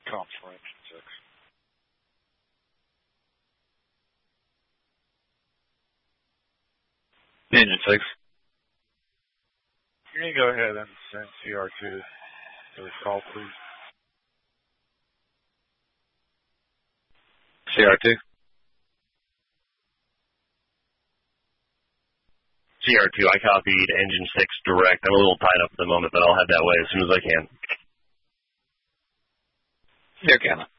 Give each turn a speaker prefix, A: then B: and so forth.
A: comps for engine 6.
B: Engine 6.
A: Can you go ahead and send CR2 to the call, please?
B: CR2?
C: CR2, I copied engine 6 direct. I'm a little tied up at the moment, but I'll head that way as soon as I can.
B: Here, Gamma.